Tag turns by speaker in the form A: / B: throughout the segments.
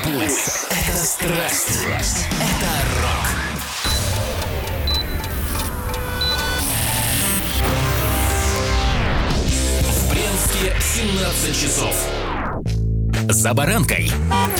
A: пульс, это страсть, это рок. В Брянске 17 часов. За баранкой.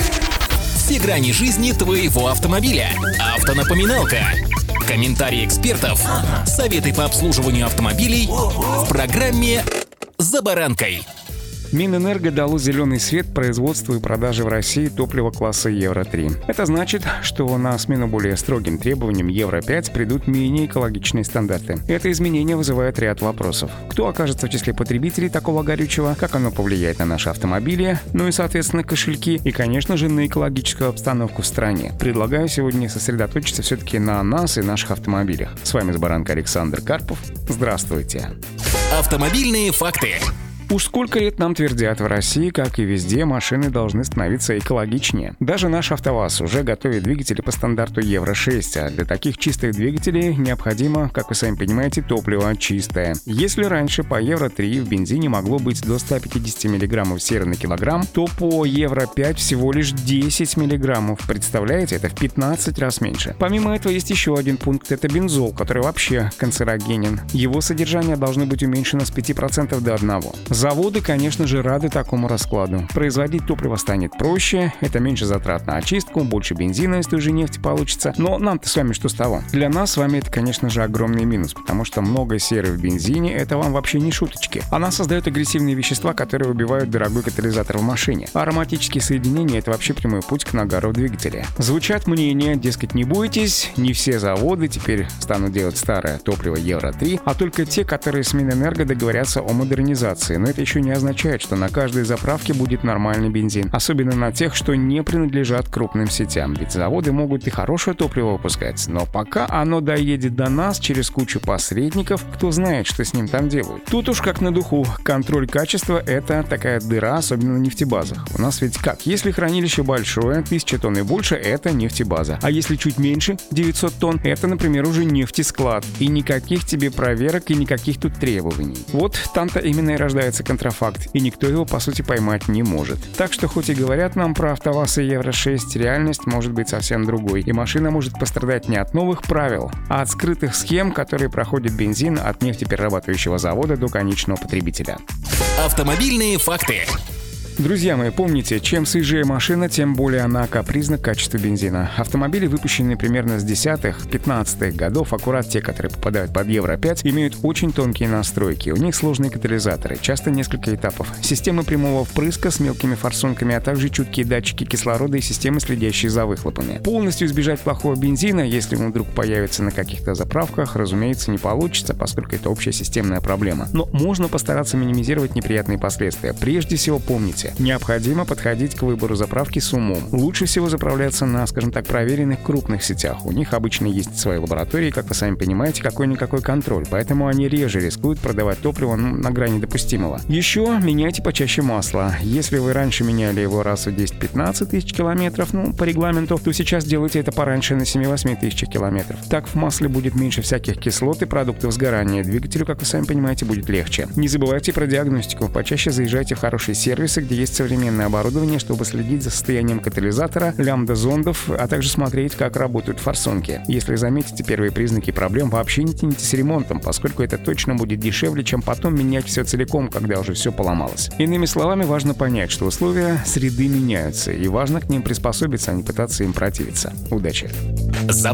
A: Все грани жизни твоего автомобиля. Автонапоминалка. Комментарии экспертов. Советы по обслуживанию автомобилей в программе «За баранкой».
B: Минэнерго дало зеленый свет производству и продаже в России топлива класса Евро-3. Это значит, что на смену более строгим требованиям Евро-5 придут менее экологичные стандарты. Это изменение вызывает ряд вопросов. Кто окажется в числе потребителей такого горючего, как оно повлияет на наши автомобили, ну и, соответственно, кошельки, и, конечно же, на экологическую обстановку в стране. Предлагаю сегодня сосредоточиться все-таки на нас и наших автомобилях. С вами «С баранкой» Александр Карпов. Здравствуйте.
A: Автомобильные факты.
B: Уж сколько лет нам твердят, в России, как и везде, машины должны становиться экологичнее. Даже наш АвтоВАЗ уже готовит двигатели по стандарту Евро-6, а для таких чистых двигателей необходимо, как вы сами понимаете, топливо чистое. Если раньше по Евро-3 в бензине могло быть до 150 мг серы на килограмм, то по Евро-5 всего лишь 10 мг. Представляете, это в 15 раз меньше. Помимо этого есть еще один пункт, это бензол, который вообще канцерогенен. Его содержание должно быть уменьшено с 5% до 1%. Заводы, конечно же, рады такому раскладу. Производить топливо станет проще, это меньше затрат на очистку, больше бензина из той же нефти получится. Но нам-то с вами что с того? Для нас с вами это, конечно же, огромный минус, потому что много серы в бензине — это вам вообще не шуточки. Она создает агрессивные вещества, которые убивают дорогой катализатор в машине. А ароматические соединения — это вообще прямой путь к нагару в двигателе. Звучат мнения, дескать, не бойтесь, не все заводы теперь станут делать старое топливо Евро-3, а только те, которые с Минэнерго договорятся о модернизации. Но это еще не означает, что на каждой заправке будет нормальный бензин. Особенно на тех, что не принадлежат крупным сетям. Ведь заводы могут и хорошее топливо выпускать, но пока оно доедет до нас через кучу посредников, кто знает, что с ним там делают. Тут уж как на духу. Контроль качества — это такая дыра, особенно на нефтебазах. У нас ведь как? Если хранилище большое, 1000 тонн и больше — это нефтебаза. А если чуть меньше, 900 тонн, это, например, уже нефтесклад. И никаких тебе проверок и никаких тут требований. Вот там-то именно и рождается контрафакт, и никто его, по сути, поймать не может. Так что, хоть и говорят нам про АвтоВАЗ и Евро-6, реальность может быть совсем другой, и машина может пострадать не от новых правил, а от скрытых схем, которые проходит бензин от нефтеперерабатывающего завода до конечного потребителя.
A: Автомобильные факты.
B: Друзья мои, помните, чем свежее машина, тем более она капризна к качеству бензина. Автомобили, выпущенные примерно с 10-15 годов, аккурат те, которые попадают под Евро-5, имеют очень тонкие настройки. У них сложные катализаторы, часто несколько этапов. Системы прямого впрыска с мелкими форсунками, а также чуткие датчики кислорода и системы, следящие за выхлопами. Полностью избежать плохого бензина, если он вдруг появится на каких-то заправках, разумеется, не получится, поскольку это общая системная проблема. Но можно постараться минимизировать неприятные последствия. Прежде всего, помните, необходимо подходить к выбору заправки с умом. Лучше всего заправляться на, скажем так, проверенных крупных сетях. У них обычно есть свои лаборатории, как вы сами понимаете, какой-никакой контроль. Поэтому они реже рискуют продавать топливо на грани допустимого. Еще меняйте почаще масло. Если вы раньше меняли его раз в 10-15 тысяч километров, по регламенту, то сейчас делайте это пораньше на 7-8 тысяч километров. Так в масле будет меньше всяких кислот и продуктов сгорания. Двигателю, как вы сами понимаете, будет легче. Не забывайте про диагностику. Почаще заезжайте в хорошие сервисы, где есть современное оборудование, чтобы следить за состоянием катализатора, лямбда-зондов, а также смотреть, как работают форсунки. Если заметите первые признаки проблем, вообще не тяните с ремонтом, поскольку это точно будет дешевле, чем потом менять все целиком, когда уже все поломалось. Иными словами, важно понять, что условия среды меняются, и важно к ним приспособиться, а не пытаться им противиться. Удачи!